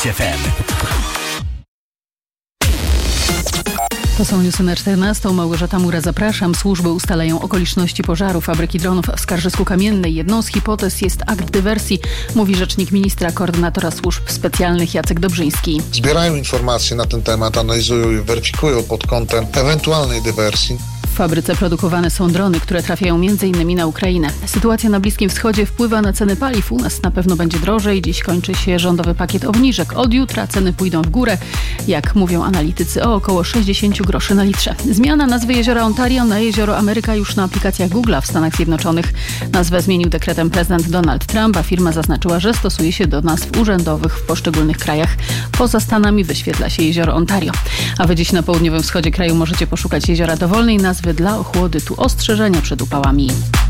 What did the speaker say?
FM. To są newsy na 14. Małgorzata Mura, zapraszam. Służby ustalają okoliczności pożaru fabryki dronów w Skarżysku-Kamiennej. Jedną z hipotez jest akt dywersji, mówi rzecznik ministra, koordynatora służb specjalnych Jacek Dobrzyński. Zbierają informacje na ten temat, analizują i weryfikują pod kątem ewentualnej dywersji. W fabryce produkowane są drony, które trafiają m.in. na Ukrainę. Sytuacja na Bliskim Wschodzie wpływa na ceny paliw. U nas na pewno będzie drożej. Dziś kończy się rządowy pakiet obniżek. Od jutra ceny pójdą w górę, jak mówią analitycy, o około 60 groszy na litrze. Zmiana nazwy jeziora Ontario na jezioro Ameryka już na aplikacjach Google'a w Stanach Zjednoczonych. Nazwę zmienił dekretem prezydent Donald Trump, a firma zaznaczyła, że stosuje się do nazw urzędowych w poszczególnych krajach. Poza Stanami wyświetla się jezioro Ontario. A wy dziś na południowym wschodzie kraju możecie poszukać jeziora dowolnej nazwy dla ochłody. Tu ostrzeżenia przed upałami.